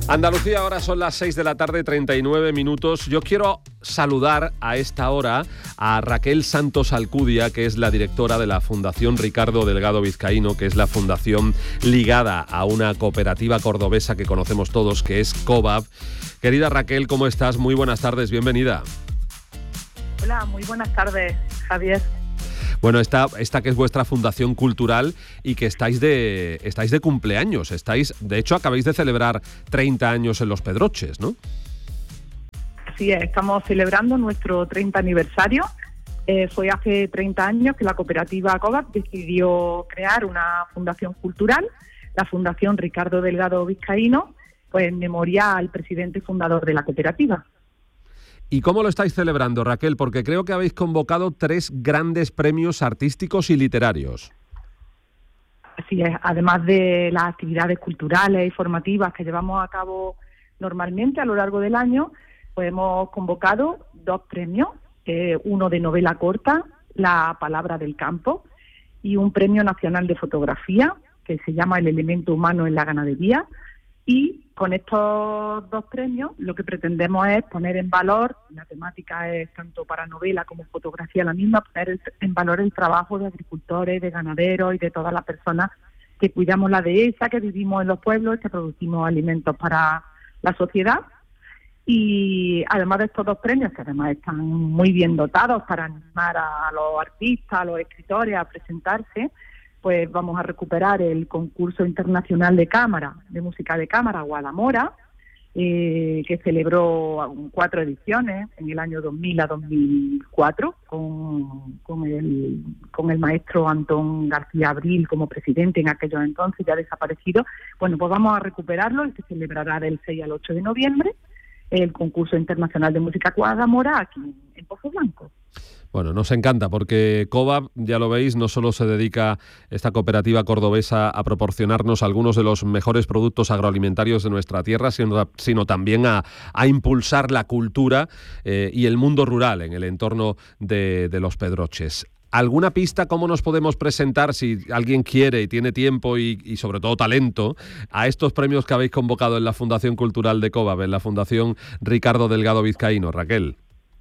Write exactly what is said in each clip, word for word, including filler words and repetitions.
Andalucía, ahora son las seis de la tarde, treinta y nueve minutos. Yo quiero saludar a esta hora a Raquel Santos Alcudia, que es la directora de la Fundación Ricardo Delgado Vizcaíno, que es la fundación ligada a una cooperativa cordobesa que conocemos todos, que es COVAB. Querida Raquel, ¿cómo estás? Muy buenas tardes, bienvenida. Hola, muy buenas tardes, Javier. Bueno, esta, esta que es vuestra fundación cultural y que estáis de, estáis de cumpleaños. Estáis, de hecho, acabáis de celebrar treinta años en Los Pedroches, ¿no? Sí, estamos celebrando nuestro treinta aniversario. Eh, fue hace treinta años que la cooperativa COVAB decidió crear una fundación cultural, la Fundación Ricardo Delgado Vizcaíno, pues en memoria al presidente fundador de la cooperativa. ¿Y cómo lo estáis celebrando, Raquel? Porque creo que habéis convocado tres grandes premios artísticos y literarios. Así es, además de las actividades culturales y formativas que llevamos a cabo normalmente a lo largo del año, pues hemos convocado dos premios, eh, uno de novela corta, La Palabra del Campo, y un premio nacional de fotografía, que se llama El Elemento Humano en la Ganadería. Y con estos dos premios lo que pretendemos es poner en valor, la temática es tanto para novela como fotografía la misma, poner en valor el trabajo de agricultores, de ganaderos y de todas las personas que cuidamos la dehesa, que vivimos en los pueblos, que producimos alimentos para la sociedad. Y además de estos dos premios, que además están muy bien dotados para animar a los artistas, a los escritores a presentarse, pues vamos a recuperar el concurso internacional de cámara, de música de cámara, Guadamora, eh, que celebró cuatro ediciones, en el año dos mil a dos mil cuatro, con, con, el, con el maestro Antón García Abril como presidente en aquellos entonces, ya desaparecido. Bueno, pues vamos a recuperarlo, y se celebrará del seis al ocho de noviembre, el concurso internacional de música Guadamora, aquí en Pozo Blanco. Bueno, nos encanta porque COVAB, ya lo veis, no solo se dedica esta cooperativa cordobesa a proporcionarnos algunos de los mejores productos agroalimentarios de nuestra tierra, sino, sino también a, a impulsar la cultura eh, y el mundo rural en el entorno de, de Los Pedroches. ¿Alguna pista cómo nos podemos presentar, si alguien quiere y tiene tiempo y, y sobre todo talento, a estos premios que habéis convocado en la Fundación Cultural de COVAB, en la Fundación Ricardo Delgado Vizcaíno? Raquel.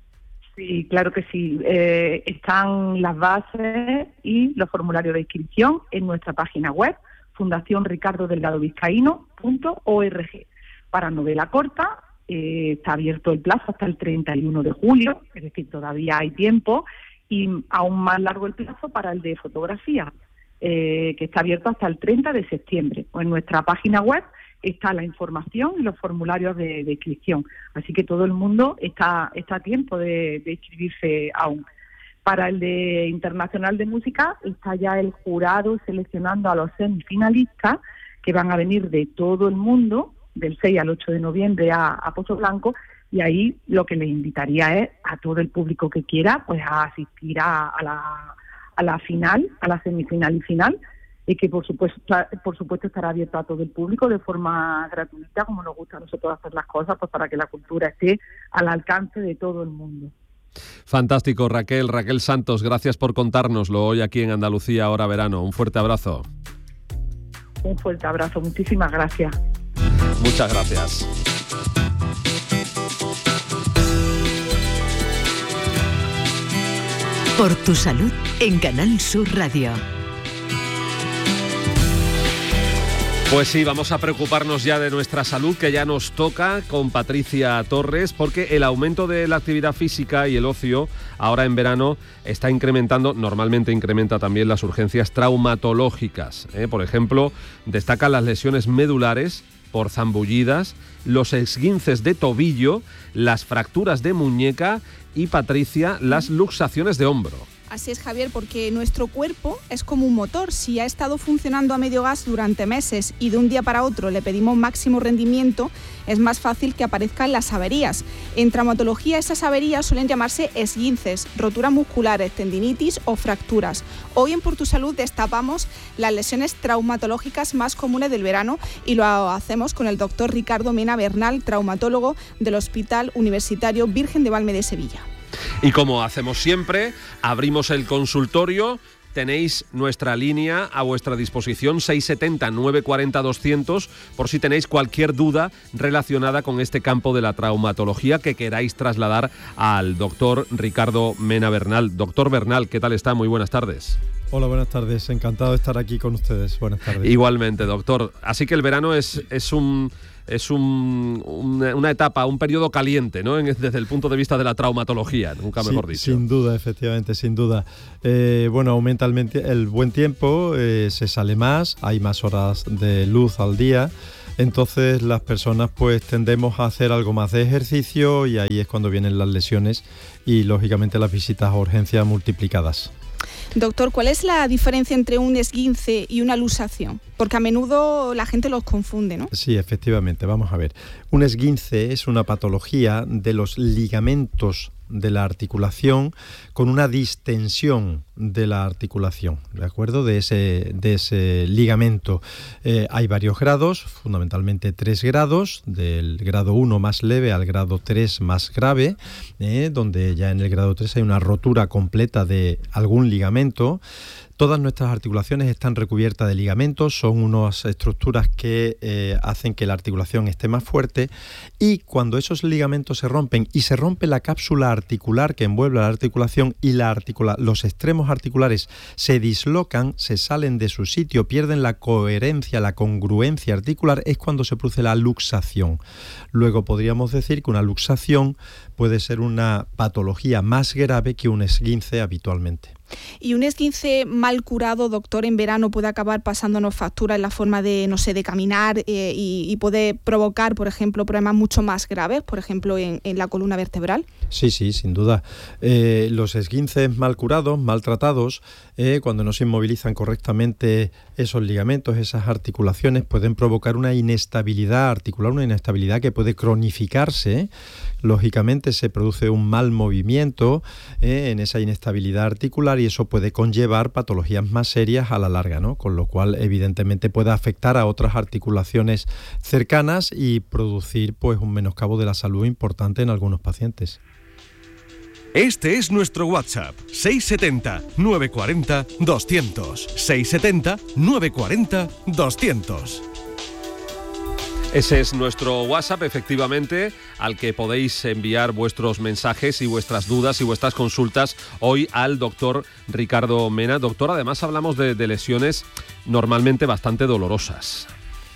Sí, claro que sí. Eh, están las bases y los formularios de inscripción en nuestra página web, fundación ricardo delgado vizcaíno punto org. Para novela corta eh, está abierto el plazo hasta el treinta y uno de julio, es decir, todavía hay tiempo, y aún más largo el plazo para el de fotografía, eh, que está abierto hasta el treinta de septiembre. En nuestra página web está la información y los formularios de, de inscripción. Así que todo el mundo está, está a tiempo de, de inscribirse aún. Para el de Internacional de Música está ya el jurado seleccionando a los semifinalistas, que van a venir de todo el mundo, del seis al ocho de noviembre a, a Pozo Blanco, y ahí lo que les invitaría es a todo el público que quiera pues a asistir a, a, la, a la final, a la semifinal y final, y que por supuesto por supuesto estará abierto a todo el público de forma gratuita, como nos gusta a nosotros hacer las cosas, pues para que la cultura esté al alcance de todo el mundo. Fantástico, Raquel. Raquel Santos, gracias por contárnoslo hoy aquí en Andalucía Ahora Verano. Un fuerte abrazo. Un fuerte abrazo, muchísimas gracias. Muchas gracias. Por tu salud en Canal Sur Radio. Pues sí, vamos a preocuparnos ya de nuestra salud, que ya nos toca, con Patricia Torres, porque el aumento de la actividad física y el ocio ahora en verano está incrementando, normalmente incrementa también las urgencias traumatológicas, ¿eh? Por ejemplo, destacan las lesiones medulares por zambullidas, los esguinces de tobillo, las fracturas de muñeca y, Patricia, las luxaciones de hombro. Así es, Javier, porque nuestro cuerpo es como un motor. Si ha estado funcionando a medio gas durante meses y de un día para otro le pedimos máximo rendimiento, es más fácil que aparezcan las averías. En traumatología, esas averías suelen llamarse esguinces, roturas musculares, tendinitis o fracturas. Hoy en Por tu Salud destapamos las lesiones traumatológicas más comunes del verano y lo hacemos con el doctor Ricardo Mena Bernal, traumatólogo del Hospital Universitario Virgen de Valme de Sevilla. Y como hacemos siempre, abrimos el consultorio tenéis nuestra línea a vuestra disposición, seis setenta, nueve cuarenta, doscientos, por si tenéis cualquier duda relacionada con este campo de la traumatología que queráis trasladar al doctor Ricardo Mena Bernal. Doctor Bernal, ¿qué tal está? Muy buenas tardes. Hola, buenas tardes. Encantado de estar aquí con ustedes. Buenas tardes. Igualmente, doctor. Así que el verano es, es un... Es un, una, una etapa, un periodo caliente, ¿no? En, desde el punto de vista de la traumatología, nunca mejor sí, dicho. Sin duda, efectivamente, sin duda. Eh, bueno, aumenta el, el buen tiempo, eh, se sale más, hay más horas de luz al día. Entonces las personas pues tendemos a hacer algo más de ejercicio y ahí es cuando vienen las lesiones y lógicamente las visitas a urgencias multiplicadas. Doctor, ¿cuál es la diferencia entre un esguince y una luxación? Porque a menudo la gente los confunde, ¿no? Sí, efectivamente. Vamos a ver. Un esguince es una patología de los ligamentos de la articulación con una distensión de la articulación, ¿de acuerdo? De ese, de ese ligamento. Eh, hay varios grados, fundamentalmente tres grados, del grado uno más leve al grado tres más grave, eh, donde ya en el grado tres hay una rotura completa de algún ligamento. Todas nuestras articulaciones están recubiertas de ligamentos, son unas estructuras que eh, hacen que la articulación esté más fuerte y cuando esos ligamentos se rompen y se rompe la cápsula articular que envuelve la articulación y la articula- los extremos articulares se dislocan, se salen de su sitio, pierden la coherencia, la congruencia articular, es cuando se produce la luxación. Luego podríamos decir que una luxación puede ser una patología más grave que un esguince habitualmente. Y un esguince mal curado, doctor, en verano puede acabar pasándonos factura en la forma de, no sé, de caminar eh, y, y puede provocar, por ejemplo, problemas mucho más graves, por ejemplo, en, en la columna vertebral. Sí, sí, sin duda. Eh, los esguinces mal curados, mal tratados, eh, cuando no se inmovilizan correctamente esos ligamentos, esas articulaciones, pueden provocar una inestabilidad articular, una inestabilidad que puede cronificarse. Lógicamente se produce un mal movimiento eh, en esa inestabilidad articular y eso puede conllevar patologías más serias a la larga, ¿no? Con lo cual evidentemente puede afectar a otras articulaciones cercanas y producir pues un menoscabo de la salud importante en algunos pacientes. Este es nuestro WhatsApp, seis setenta, nueve cuarenta, doscientos, seis setenta, nueve cuarenta, doscientos. Ese es nuestro WhatsApp, efectivamente, al que podéis enviar vuestros mensajes y vuestras dudas y vuestras consultas hoy al doctor Ricardo Mena. Doctor, además hablamos de, de lesiones normalmente bastante dolorosas.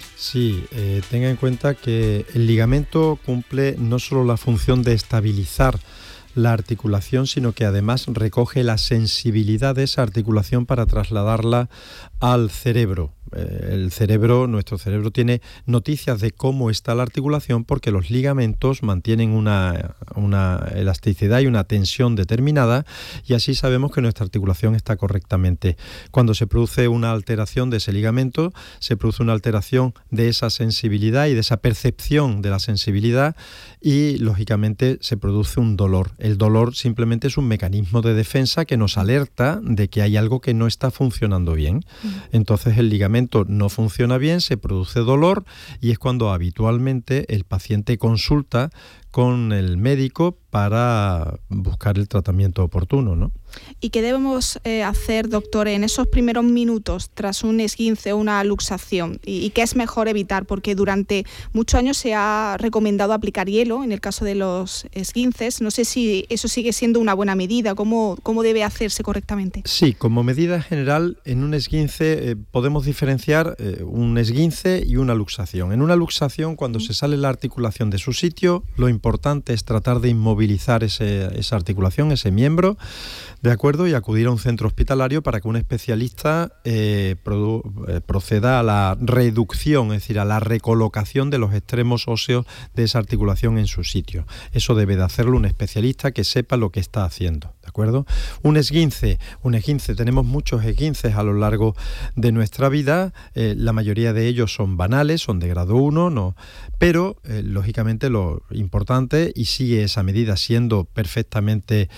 Sí, eh, tenga en cuenta que el ligamento cumple no solo la función de estabilizar la articulación, sino que además recoge la sensibilidad de esa articulación para trasladarla al cerebro. El cerebro, nuestro cerebro tiene noticias de cómo está la articulación porque los ligamentos mantienen una, una elasticidad y una tensión determinada y así sabemos que nuestra articulación está correctamente. Cuando se produce una alteración de ese ligamento, se produce una alteración de esa sensibilidad y de esa percepción de la sensibilidad y lógicamente se produce un dolor. El dolor simplemente es un mecanismo de defensa que nos alerta de que hay algo que no está funcionando bien. Entonces el ligamento no funciona bien, se produce dolor y es cuando habitualmente el paciente consulta con el médico para buscar el tratamiento oportuno, ¿no? ¿Y qué debemos eh, hacer, doctor, en esos primeros minutos tras un esguince o una luxación? ¿Y, y qué es mejor evitar? Porque durante muchos años se ha recomendado aplicar hielo en el caso de los esguinces. No sé si eso sigue siendo una buena medida. ¿Cómo, cómo debe hacerse correctamente? Sí, como medida general, en un esguince eh, podemos diferenciar eh, un esguince y una luxación. En una luxación, cuando mm. se sale la articulación de su sitio, lo importante es tratar de inmovilizar ese, esa articulación, ese miembro, ¿de acuerdo? Y acudir a un centro hospitalario para que un especialista eh, produ- eh, proceda a la reducción, es decir, a la recolocación de los extremos óseos de esa articulación en su sitio. Eso debe de hacerlo un especialista que sepa lo que está haciendo, ¿de acuerdo? Un esguince, un esguince, tenemos muchos esguinces a lo largo de nuestra vida, eh, la mayoría de ellos son banales, son de grado uno, no, pero eh, lógicamente lo importante importante y sigue esa medida siendo perfectamente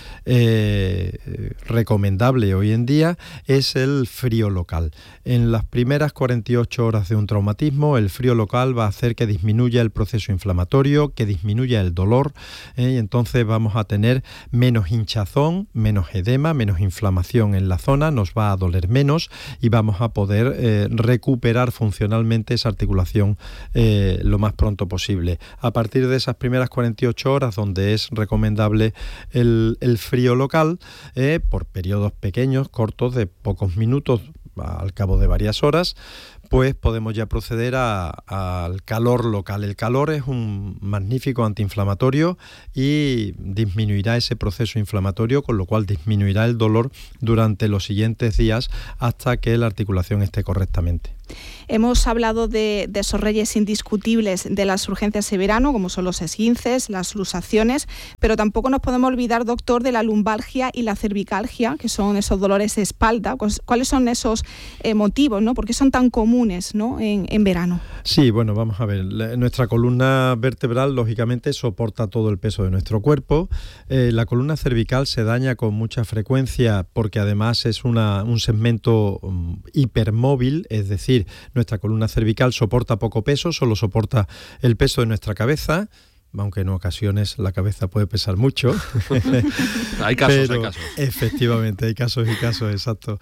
eh, recomendable hoy en día, es el frío local. En las primeras cuarenta y ocho horas de un traumatismo, el frío local va a hacer que disminuya el proceso inflamatorio, que disminuya el dolor, ¿eh? y entonces vamos a tener menos hinchazón, menos edema, menos inflamación en la zona, nos va a doler menos y vamos a poder eh, recuperar funcionalmente esa articulación eh, lo más pronto posible. A partir de esas primeras cuarenta y ocho horas, donde es recomendable el, el frío local, eh, por periodos pequeños, cortos, de pocos minutos, al cabo de varias horas, pues podemos ya proceder al calor local. El calor es un magnífico antiinflamatorio y disminuirá ese proceso inflamatorio, con lo cual disminuirá el dolor durante los siguientes días hasta que la articulación esté correctamente. Hemos hablado de, de esos reyes indiscutibles de las urgencias de verano, como son los esguinces, las luxaciones, pero tampoco nos podemos olvidar, doctor, de la lumbalgia y la cervicalgia, que son esos dolores de espalda. ¿Cuáles son esos eh, motivos, ¿no? ¿Por qué son tan comunes, ¿no? en, en verano? Sí, bueno, vamos a ver. La, nuestra columna vertebral, lógicamente, soporta todo el peso de nuestro cuerpo. Eh, la columna cervical se daña con mucha frecuencia porque además es una, un segmento um, hipermóvil, es decir, nuestra columna cervical soporta poco peso, solo soporta el peso de nuestra cabeza, aunque en ocasiones la cabeza puede pesar mucho. Hay casos, pero, hay casos. Efectivamente, hay casos y casos, exacto.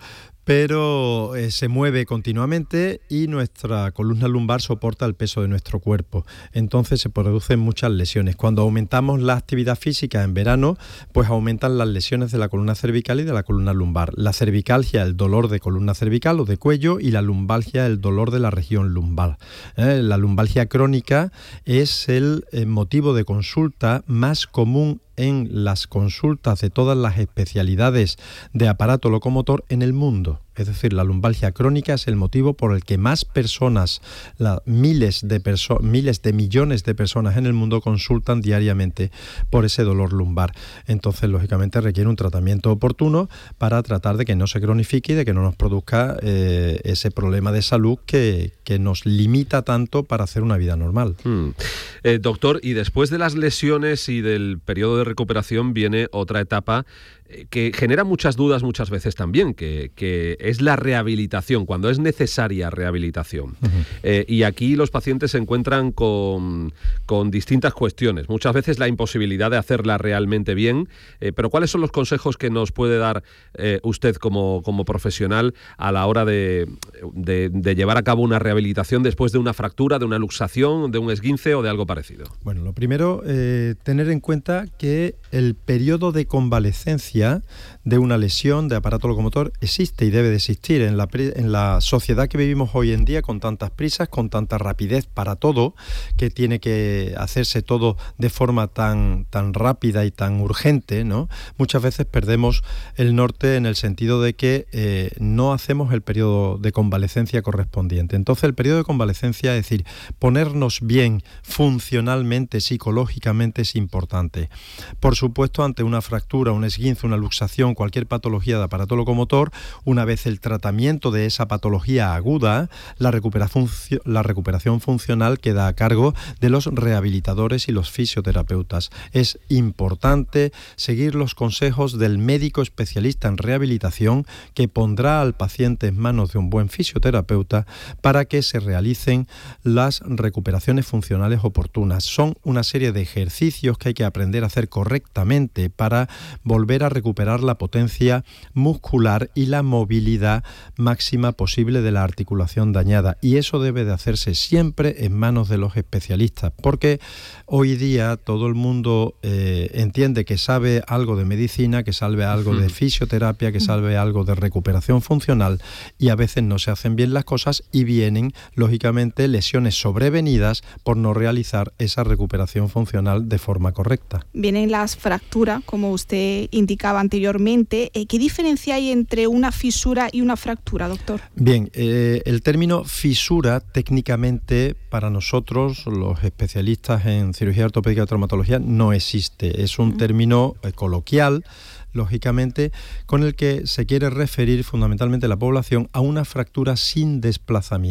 Pero eh, se mueve continuamente y nuestra columna lumbar soporta el peso de nuestro cuerpo. Entonces se producen muchas lesiones. Cuando aumentamos la actividad física en verano, pues aumentan las lesiones de la columna cervical y de la columna lumbar. La cervicalgia, el dolor de columna cervical o de cuello, y la lumbalgia, el dolor de la región lumbar. ¿Eh? La lumbalgia crónica es el eh, motivo de consulta más común en las consultas de todas las especialidades de aparato locomotor en el mundo. Es decir, la lumbalgia crónica es el motivo por el que más personas, la, miles, de perso- miles de millones de personas en el mundo consultan diariamente por ese dolor lumbar. Entonces, lógicamente, requiere un tratamiento oportuno para tratar de que no se cronifique y de que no nos produzca eh, ese problema de salud que, que nos limita tanto para hacer una vida normal. Mm. Eh, doctor, y después de las lesiones y del periodo de recuperación viene otra etapa que genera muchas dudas muchas veces también, que, que es la rehabilitación, cuando es necesaria rehabilitación. Uh-huh. Eh, y aquí los pacientes se encuentran con, con distintas cuestiones. Muchas veces la imposibilidad de hacerla realmente bien, eh, pero ¿cuáles son los consejos que nos puede dar eh, usted como, como profesional a la hora de, de, de llevar a cabo una rehabilitación después de una fractura, de una luxación, de un esguince o de algo parecido? Bueno, lo primero, eh, tener en cuenta que el periodo de convalescencia de una lesión de aparato locomotor existe y debe de existir en la, en la sociedad que vivimos hoy en día, con tantas prisas, con tanta rapidez para todo, que tiene que hacerse todo de forma tan, tan rápida y tan urgente, ¿no? Muchas veces perdemos el norte en el sentido de que eh, no hacemos el periodo de convalescencia correspondiente. Entonces, el periodo de convalescencia, es decir, ponernos bien funcionalmente, psicológicamente, es importante. Por supuesto, ante una fractura, un esguince, una luxación, cualquier patología de aparato locomotor, una vez el tratamiento de esa patología aguda, la recuperación, la recuperación funcional queda a cargo de los rehabilitadores y los fisioterapeutas. Es importante seguir los consejos del médico especialista en rehabilitación, que pondrá al paciente en manos de un buen fisioterapeuta para que se realicen las recuperaciones funcionales oportunas. Son una serie de ejercicios que hay que aprender a hacer correctamente para volver a recuperar la potencia muscular y la movilidad máxima posible de la articulación dañada, y eso debe de hacerse siempre en manos de los especialistas, porque hoy día todo el mundo eh, entiende que sabe algo de medicina, que sabe algo de fisioterapia, que sabe algo de recuperación funcional, y a veces no se hacen bien las cosas y vienen lógicamente lesiones sobrevenidas por no realizar esa recuperación funcional de forma correcta. Vienen las fracturas, como usted indicaba anteriormente. ¿Qué diferencia hay entre una fisura y una fractura, doctor? Bien, eh, el término fisura técnicamente para nosotros, los especialistas en cirugía ortopédica y traumatología, no existe. Es un término eh, coloquial, lógicamente, con el que se quiere referir fundamentalmente la población a una fractura sin desplazamiento.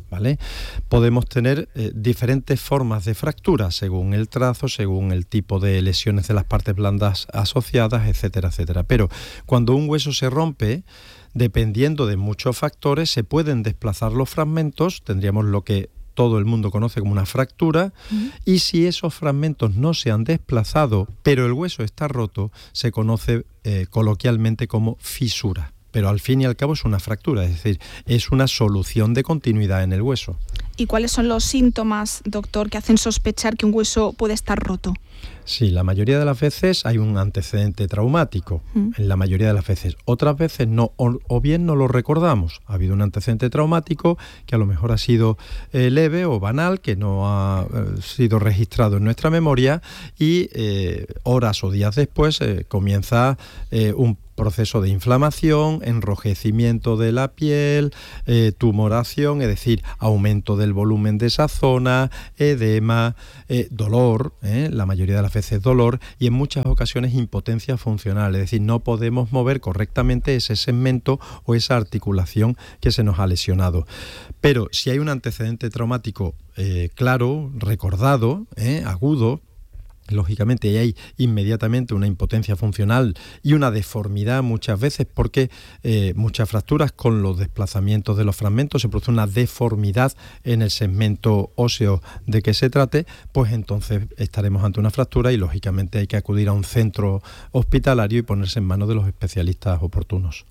¿vale? Podemos tener eh, diferentes formas de fractura según el trazo, según el tipo de lesiones de las partes blandas asociadas, etcétera, etcétera. Pero cuando un hueso se rompe, dependiendo de muchos factores, se pueden desplazar los fragmentos, tendríamos lo que todo el mundo conoce como una fractura, uh-huh. y si esos fragmentos no se han desplazado, pero el hueso está roto, se conoce eh, coloquialmente como fisura. Pero al fin y al cabo es una fractura, es decir, es una solución de continuidad en el hueso. ¿Y cuáles son los síntomas, doctor, que hacen sospechar que un hueso puede estar roto? Sí, la mayoría de las veces hay un antecedente traumático, mm. en la mayoría de las veces. Otras veces no, o, o bien no lo recordamos. Ha habido un antecedente traumático que a lo mejor ha sido eh, leve o banal, que no ha eh, sido registrado en nuestra memoria y eh, horas o días después eh, comienza eh, un proceso de inflamación, enrojecimiento de la piel, eh, tumoración, es decir, aumento del volumen de esa zona, edema, eh, dolor, eh, la mayoría de las veces dolor, y en muchas ocasiones impotencia funcional, es decir, no podemos mover correctamente ese segmento o esa articulación que se nos ha lesionado. Pero si hay un antecedente traumático eh, claro, recordado, eh, agudo, lógicamente hay inmediatamente una impotencia funcional y una deformidad muchas veces porque eh, muchas fracturas con los desplazamientos de los fragmentos se produce una deformidad en el segmento óseo de que se trate, pues entonces estaremos ante una fractura y lógicamente hay que acudir a un centro hospitalario y ponerse en manos de los especialistas oportunos.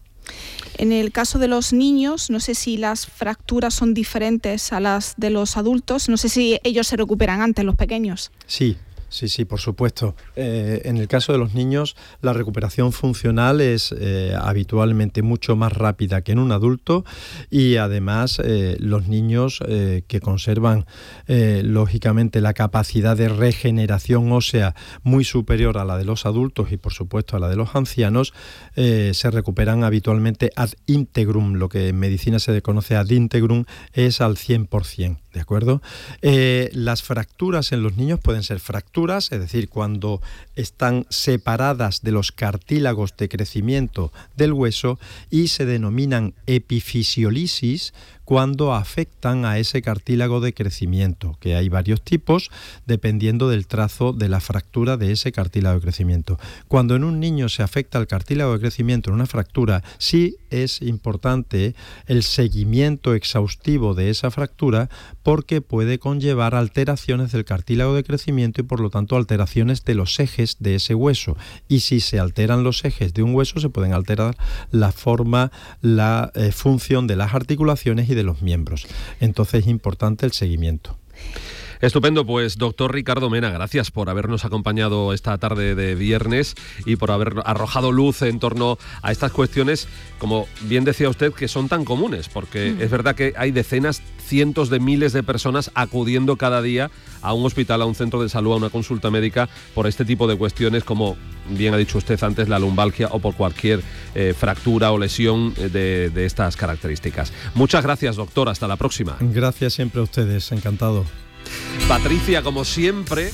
En el caso de los niños, no sé si las fracturas son diferentes a las de los adultos, no sé si ellos se recuperan antes, los pequeños. Sí. Sí, sí, por supuesto. Eh, en el caso de los niños, la recuperación funcional es eh, habitualmente mucho más rápida que en un adulto y además eh, los niños eh, que conservan eh, lógicamente la capacidad de regeneración ósea muy superior a la de los adultos y por supuesto a la de los ancianos, eh, se recuperan habitualmente ad integrum, lo que en medicina se conoce ad integrum, es al cien por ciento. ¿De acuerdo? Eh, las fracturas en los niños pueden ser fracturas, es decir, cuando están separadas de los cartílagos de crecimiento del hueso y se denominan epifisiolisis cuando afectan a ese cartílago de crecimiento, que hay varios tipos dependiendo del trazo de la fractura de ese cartílago de crecimiento. Cuando en un niño se afecta el cartílago de crecimiento en una fractura, sí es importante el seguimiento exhaustivo de esa fractura porque puede conllevar alteraciones del cartílago de crecimiento y por lo tanto alteraciones de los ejes de ese hueso. Y si se alteran los ejes de un hueso, se pueden alterar la forma, la eh, función de las articulaciones y de los miembros. Entonces es importante el seguimiento. Estupendo, pues doctor Ricardo Mena, gracias por habernos acompañado esta tarde de viernes y por haber arrojado luz en torno a estas cuestiones, como bien decía usted, que son tan comunes, porque mm. es verdad que hay decenas, cientos de miles de personas acudiendo cada día a un hospital, a un centro de salud, a una consulta médica por este tipo de cuestiones, como bien ha dicho usted antes, la lumbalgia o por cualquier eh, fractura o lesión de, de estas características. Muchas gracias, doctor, hasta la próxima. Gracias siempre a ustedes, encantado. Patricia, como siempre,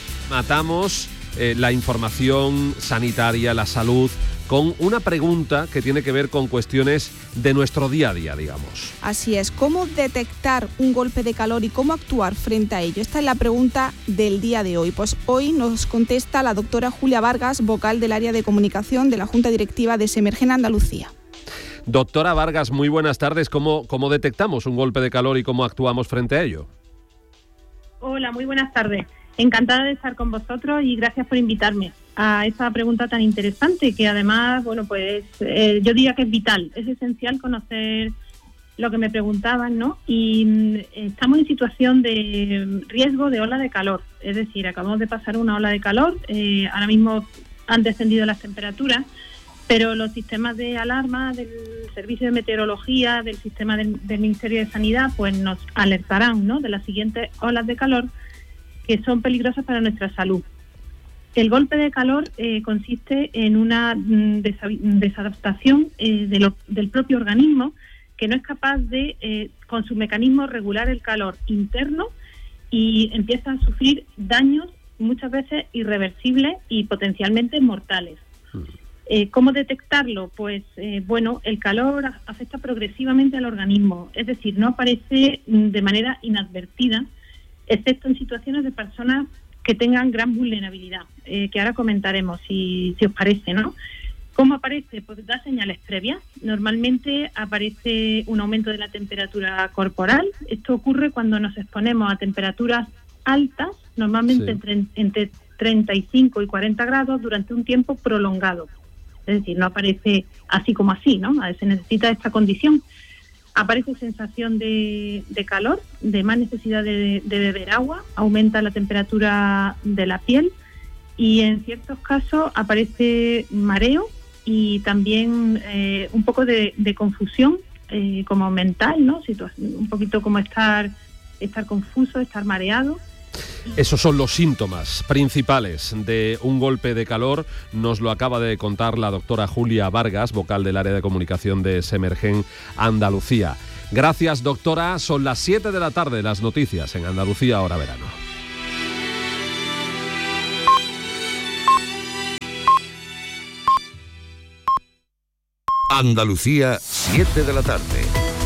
matamos eh, la información sanitaria, la salud, con una pregunta que tiene que ver con cuestiones de nuestro día a día, digamos. Así es, ¿cómo detectar un golpe de calor y cómo actuar frente a ello? Esta es la pregunta del día de hoy. Pues hoy nos contesta la doctora Julia Vargas, vocal del área de comunicación de la Junta Directiva de Semergen Andalucía. Doctora Vargas, muy buenas tardes. ¿Cómo, cómo detectamos un golpe de calor y cómo actuamos frente a ello? Hola, muy buenas tardes. Encantada de estar con vosotros y gracias por invitarme a esta pregunta tan interesante que además, bueno, pues eh, yo diría que es vital, es esencial conocer lo que me preguntaban, ¿no? Y mm, estamos en situación de riesgo de ola de calor, es decir, acabamos de pasar una ola de calor, eh, ahora mismo han descendido las temperaturas, pero los sistemas de alarma del Servicio de Meteorología, del sistema del, del Ministerio de Sanidad, pues nos alertarán, ¿no?, de las siguientes olas de calor que son peligrosas para nuestra salud. El golpe de calor eh, consiste en una mm, desa- desadaptación eh, de lo, del propio organismo que no es capaz de, eh, con su mecanismo, regular el calor interno y empieza a sufrir daños muchas veces irreversibles y potencialmente mortales. Eh, ¿Cómo detectarlo? Pues eh, bueno, el calor afecta progresivamente al organismo, es decir, no aparece de manera inadvertida, excepto en situaciones de personas que tengan gran vulnerabilidad, eh, que ahora comentaremos, si, si os parece, ¿no? ¿Cómo aparece? Pues da señales previas. Normalmente aparece un aumento de la temperatura corporal. Esto ocurre cuando nos exponemos a temperaturas altas, normalmente sí. entre, entre treinta y cinco y cuarenta grados durante un tiempo prolongado. Es decir, no aparece así como así, ¿no? Se necesita esta condición. Aparece sensación de, de calor, de más necesidad de, de beber agua, aumenta la temperatura de la piel y en ciertos casos aparece mareo y también eh, un poco de, de confusión eh, como mental, ¿no? Situación, un poquito como estar, estar confuso, estar mareado. Esos son los síntomas principales de un golpe de calor. Nos lo acaba de contar la doctora Julia Vargas, vocal del área de comunicación de Semergen Andalucía. Gracias, doctora. Son las siete de la tarde, las noticias en Andalucía, hora verano. Andalucía, siete de la tarde.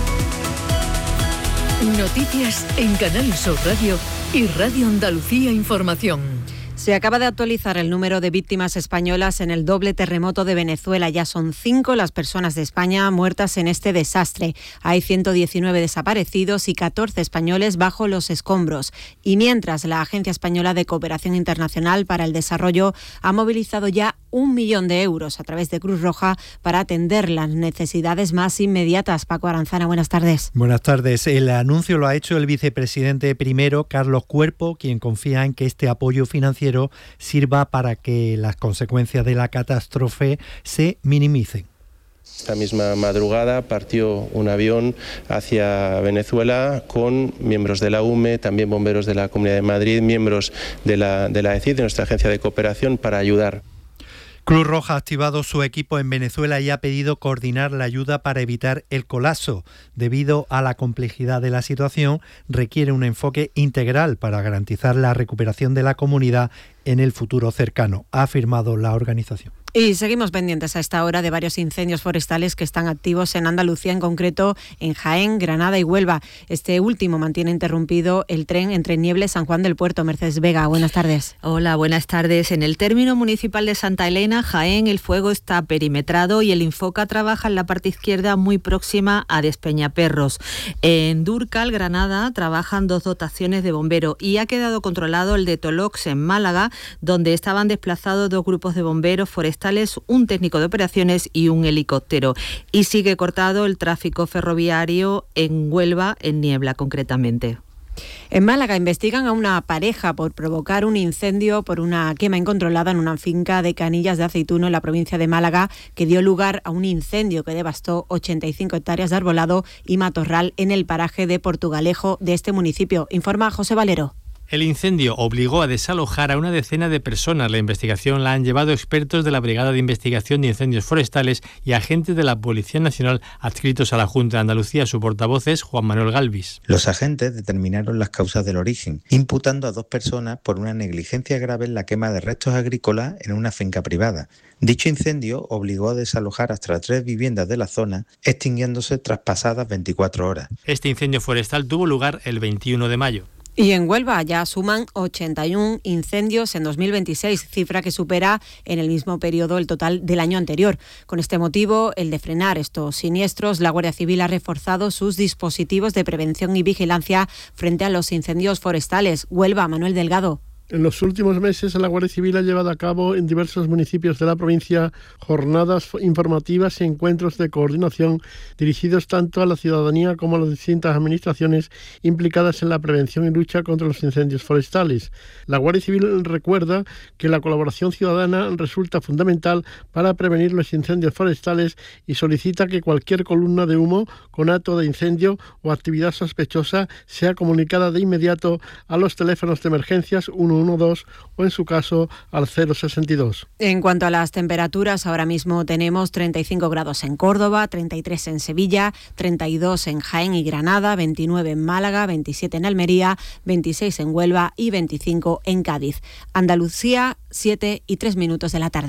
Noticias en Canal Sur Radio y Radio Andalucía Información. Se acaba de actualizar el número de víctimas españolas en el doble terremoto de Venezuela. Ya son cinco las personas de España muertas en este desastre. Hay ciento diecinueve desaparecidos y catorce españoles bajo los escombros. Y mientras, la Agencia Española de Cooperación Internacional para el Desarrollo ha movilizado ya un millón de euros a través de Cruz Roja para atender las necesidades más inmediatas. Paco Aranzana, buenas tardes. Buenas tardes. El anuncio lo ha hecho el vicepresidente primero, Carlos Cuerpo, quien confía en que este apoyo financiero sirva para que las consecuencias de la catástrofe se minimicen. Esta misma madrugada partió un avión hacia Venezuela con miembros de la U M E, también bomberos de la Comunidad de Madrid, miembros de la, de la E C I D, de nuestra agencia de cooperación, para ayudar. Cruz Roja ha activado su equipo en Venezuela y ha pedido coordinar la ayuda para evitar el colapso. Debido a la complejidad de la situación, requiere un enfoque integral para garantizar la recuperación de la comunidad en el futuro cercano, ha afirmado la organización. Y seguimos pendientes a esta hora de varios incendios forestales que están activos en Andalucía, en concreto en Jaén, Granada y Huelva. Este último mantiene interrumpido el tren entre Niebla y San Juan del Puerto. Mercedes Vega, buenas tardes. Hola, buenas tardes. En el término municipal de Santa Elena, Jaén, el fuego está perimetrado y el Infoca trabaja en la parte izquierda muy próxima a Despeñaperros. En Dúrcal, Granada, trabajan dos dotaciones de bomberos y ha quedado controlado el de Tolox en Málaga, donde estaban desplazados dos grupos de bomberos forestales, un técnico de operaciones y un helicóptero. Y sigue cortado el tráfico ferroviario en Huelva, en Niebla concretamente. En Málaga investigan a una pareja por provocar un incendio por una quema incontrolada en una finca de Canillas de Aceituno en la provincia de Málaga, que dio lugar a un incendio que devastó ochenta y cinco hectáreas de arbolado y matorral en el paraje de Portugalejo de este municipio. Informa José Valero. El incendio obligó a desalojar a una decena de personas. La investigación la han llevado expertos de la Brigada de Investigación de Incendios Forestales y agentes de la Policía Nacional adscritos a la Junta de Andalucía. Su portavoz es Juan Manuel Galvis. Los agentes determinaron las causas del origen, imputando a dos personas por una negligencia grave en la quema de restos agrícolas en una finca privada. Dicho incendio obligó a desalojar hasta tres viviendas de la zona, extinguiéndose tras pasadas veinticuatro horas. Este incendio forestal tuvo lugar el veintiuno de mayo. Y en Huelva ya suman ochenta y uno incendios en dos mil veintiséis, cifra que supera en el mismo periodo el total del año anterior. Con este motivo, el de frenar estos siniestros, la Guardia Civil ha reforzado sus dispositivos de prevención y vigilancia frente a los incendios forestales. Huelva, Manuel Delgado. En los últimos meses, la Guardia Civil ha llevado a cabo en diversos municipios de la provincia jornadas informativas y encuentros de coordinación dirigidos tanto a la ciudadanía como a las distintas administraciones implicadas en la prevención y lucha contra los incendios forestales. La Guardia Civil recuerda que la colaboración ciudadana resulta fundamental para prevenir los incendios forestales y solicita que cualquier columna de humo con acto de incendio o actividad sospechosa sea comunicada de inmediato a los teléfonos de emergencias uno uno dos o en su caso al cero sesenta y dos. En cuanto a las temperaturas, ahora mismo tenemos treinta y cinco grados en Córdoba, treinta y tres en Sevilla, treinta y dos en Jaén y Granada, veintinueve en Málaga, veintisiete en Almería, veintiséis en Huelva y veinticinco en Cádiz. Andalucía, siete y tres minutos de la tarde.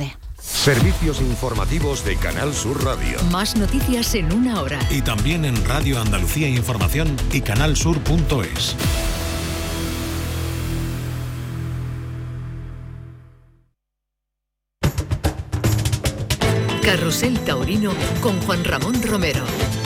Servicios informativos de Canal Sur Radio. Más noticias en una hora. Y también en Radio Andalucía Información y canalsur punto es. Carrusel Taurino con Juan Ramón Romero.